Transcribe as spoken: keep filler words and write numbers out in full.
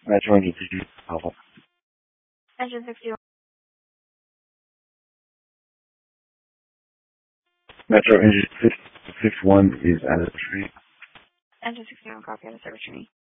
Metro engine sixty, Alpha. Engine sixty-one. Metro engine six six one is out of the tree. Engine sixty-one, copy out of service training.